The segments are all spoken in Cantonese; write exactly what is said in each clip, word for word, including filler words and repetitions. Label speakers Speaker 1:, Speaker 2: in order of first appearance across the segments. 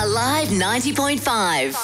Speaker 1: Alive ninety point five.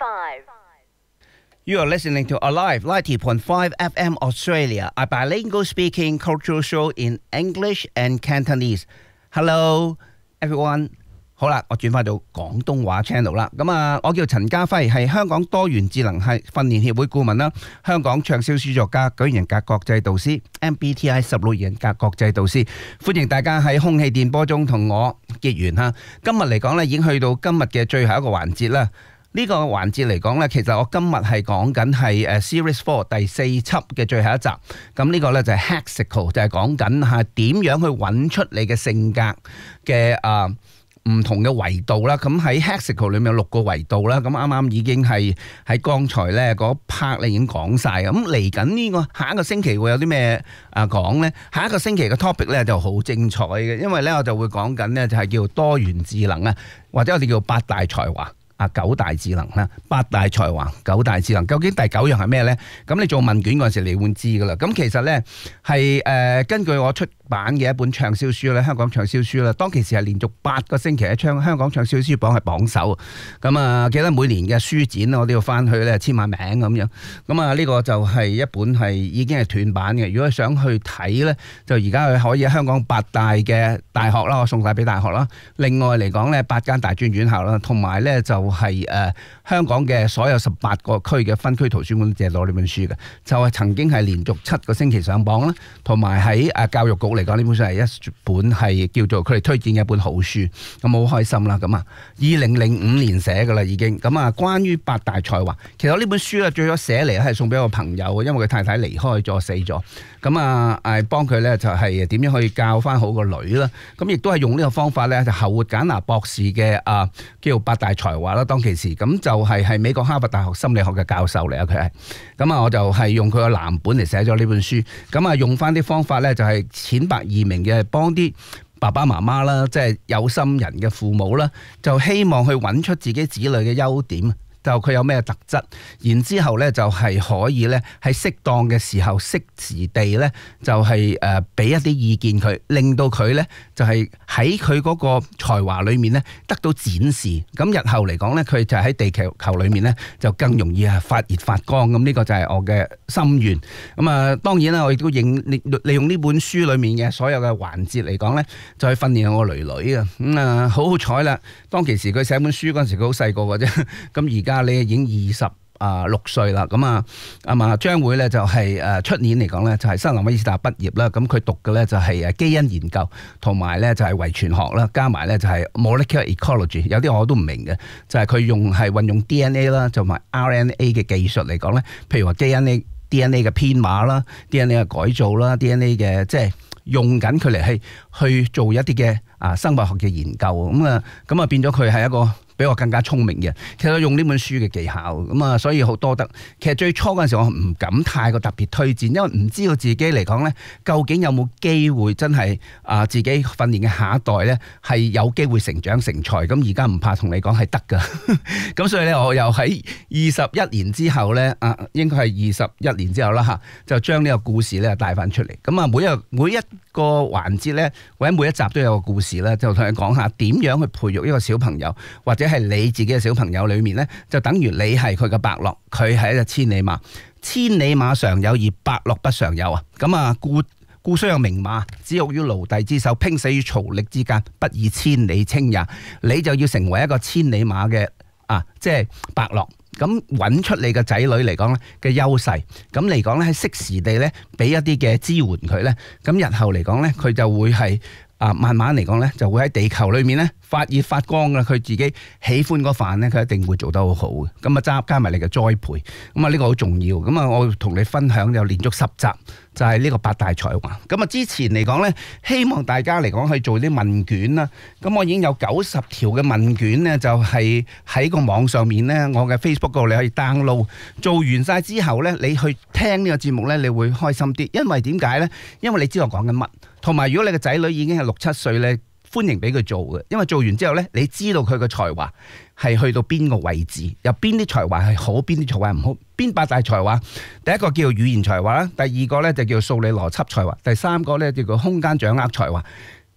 Speaker 2: You are listening to Alive ninety point five F M Australia, a bilingual speaking cultural show in English and Cantonese. Hello, everyone. 好啦，我轉翻到廣東話 channel 啦。咁啊，我叫陳家輝，係香港多元智能系訓練協會顧問啦，香港暢銷書作家，舉人格國際導師 M B T I 十六人格國際導師，歡迎大家喺空氣電波中同我結緣嚇。今日嚟講咧，已經去到今日嘅最後一個環節啦。呢個環節嚟講咧，其實我今日係講緊係誒 Series Four 第四輯嘅最後一集。咁呢個咧就係 Haxical， 就係講緊係點樣去揾出你嘅性格嘅啊。唔同嘅維度啦，咁喺 Haxical 裏面有六個維度啦，咁啱啱已經係喺剛才咧嗰 part 咧已經講晒。咁嚟緊呢個下一個星期會有啲咩啊講咧？下一個星期嘅 topic 咧就好精彩嘅，因為咧我就會講緊咧就係叫多元智能啊，或者我哋叫八大才華。啊，九大智能啦，八大才華，九大智能，究竟第九樣係咩呢？咁你做問卷嗰陣時，你會知噶啦。咁其實呢，係誒、呃、根據我出版嘅一本暢銷書咧，香港暢銷書啦，當其時係連續八個星期喺香香港暢銷書榜係榜首。咁啊，記得每年嘅書展我都要翻去咧簽下名咁樣。咁啊，呢個就係一本係已經係斷版嘅。如果想去睇呢，就而家可以喺香港八大嘅大學啦，我送晒俾大學啦。另外嚟講呢，八間大專院校啦，同埋呢就係誒香港嘅所有十八個區嘅分區圖書館借到呢本書嘅，就係曾經係連續七個星期上榜啦，同埋喺誒教育局嚟講呢本書係一本係叫做佢哋推薦嘅一本好書，咁好開心啦。咁啊，二零零五年寫噶啦已經，咁啊關於八大才華，其實呢本書啊最初寫嚟係送俾我朋友，因為佢太太離開咗死咗，咁啊誒幫佢咧就係點樣去教翻好個女啦，咁亦都係用呢個方法咧就侯活簡拿博士嘅啊叫做八大才華啦，當其時咁就係係美國哈佛大學心理學嘅教授嚟啊佢係，咁啊我就係用佢個藍本嚟寫咗呢本書，咁啊用翻啲方法咧就係淺白易明嘅幫啲爸爸媽媽啦，即係有心人嘅父母啦，就希望去揾出自己子女嘅優點。就佢有咩特質，然之後咧就係可以咧喺適當嘅時候適時地咧就係誒俾一啲意見佢，令到佢咧就係喺佢嗰個才華裏面咧得到展示。咁日後嚟講咧，佢就喺地球球裏面咧就更容易係發熱發光。咁呢個就係我嘅心願。咁啊當然啦，我亦都應利利用呢本書裏面嘅所有嘅環節嚟講咧，就去訓練我個女女啊。咁啊好好彩啦！當其時佢寫本書嗰陣時，佢好細個嘅啫。咁而家你已經二十啊六歲啦，咁啊啊嘛將會咧就係誒出年嚟講咧就係新南威爾士大學畢業啦，咁佢讀嘅咧就係誒基因研究同埋咧就係遺傳學啦，加埋咧就係 molecular ecology， 有啲我都唔明嘅，就係佢用係運用 D N A 啦，同埋 R N A 嘅技術嚟講咧，譬如話基因 A D N A 嘅編碼啦 ，D N A 嘅改造啦 ，D N A 嘅即係用緊佢嚟去去做一啲嘅啊生物學嘅研究，咁啊咁啊變咗佢係一個比我更加聰明嘅，其實用呢本書嘅技巧，咁啊，所以好多得。其實最初嗰陣時，我唔敢太過特別推薦，因為唔知道自己嚟講咧，究竟有冇機會真係啊自己訓練嘅下一代咧係有機會成長成才。咁而家唔怕同你講係得㗎。咁所以咧，我又喺二十一年之後咧，啊應該係二十一年之後啦嚇，就將呢個故事咧帶翻出嚟。咁啊，每一每一個環節咧，或者每一集都有個故事咧，就同你講下點樣去培育一個小朋友，或者係你自己嘅小朋友裏面咧，就等於你係佢嘅伯樂，佢係一隻千里馬。千里馬常有，而伯樂不常有啊！咁啊，故故雖有名馬，只欲於奴隸之手，拼死於曹力之間，不以千里稱也。你就要成為一個千里馬嘅啊，即係伯樂。咁揾出你嘅仔女嚟講咧嘅優勢，咁嚟講咧喺適時地咧俾一啲嘅支援佢咧，咁日後嚟講咧佢就會係啊慢慢嚟講咧就會喺地球裏面咧發熱發光噶，佢自己喜歡嗰飯咧佢一定會做得好好嘅。咁啊加加埋你嘅栽培，咁啊呢個好重要。咁啊我同你分享就連續十集就係呢個八大才華。咁啊之前嚟講咧，希望大家嚟講去做啲問卷啦。咁我已經有九十條嘅問卷咧，就係喺個網上面咧，我嘅 Facebook 嗰度你可以 download。做完晒之後咧，你去聽呢個節目咧，你會開心啲。因為點解咧？因為你知道我講緊乜，同埋如果你嘅仔女已經係六七歲咧，歡迎俾佢做嘅。因為做完之後咧，你知道佢嘅才華係去到邊個位置，有邊啲才華係好，邊啲才華唔好，邊八大才華。第一個叫做語言才華啦，第二個咧就叫做數理邏輯才華，第三個咧就叫空間掌握才華。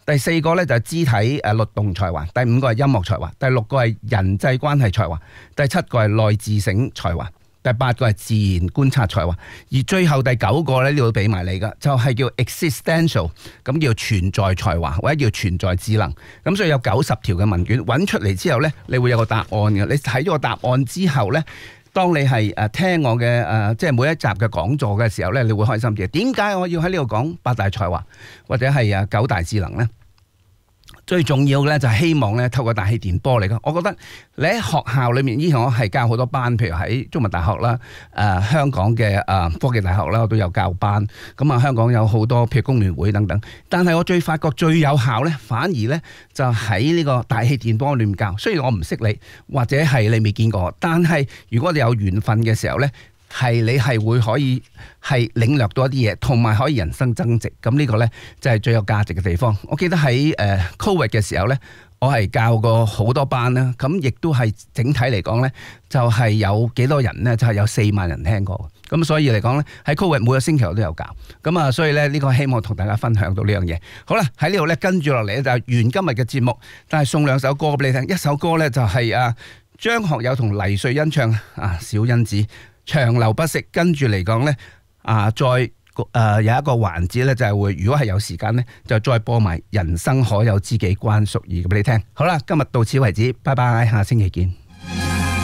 Speaker 2: 第四個咧就係肢體誒律動才華，第五個係音樂才華，第六個係人際關係才華，第七個係內置性才華，第八個係自然觀察才華，而最後第九個咧呢度俾埋你噶，就係叫 existential， 咁叫存在才華或者叫存在智能。咁所以有九十條嘅問卷揾出嚟之後咧，你會有個答案嘅。你睇咗個答案之後咧，當你係誒聽我嘅誒即係每一集嘅講座嘅時候咧，你會開心啲。點解我要喺呢度講八大才華或者係誒九大智能咧？最重要咧就係希望咧透過大氣電波嚟嘅。我覺得你喺學校裏面，以前我係教好多班，譬如喺中文大學啦、誒、呃、香港嘅誒、呃、科技大學啦，我都有教班。咁啊，香港有好多譬如工聯會等等。但係我最發覺最有效咧，反而咧就喺呢個大氣電波裏面教。雖然我唔識你，或者係你未見過，但係如果你有緣分嘅時候咧，係你係會可以係領略到一啲嘢，同埋可以人生增值。咁呢個呢，就係最有價值嘅地方。我記得喺誒 Covid 嘅時候呢，我係教過好多班啦。咁亦都係整體嚟講呢，就係有幾多人呢？就係有四萬人聽過。咁所以嚟講呢，喺 Covid 每個星期我都有教。咁啊，所以呢，呢個希望同大家分享到呢樣嘢。好啦，喺呢度呢，跟住落嚟就係完今日嘅節目，但係送兩首歌俾你聽。一首歌呢，就係啊張學友同黎瑞恩唱啊小恩子。長流不息，跟住嚟講呢，啊，再誒、呃、有一個環節呢，就係會，如果係有時間呢，就再播埋人生可有知己關淑怡嘅俾你聽。好啦，今日到此為止，拜拜，下星期見。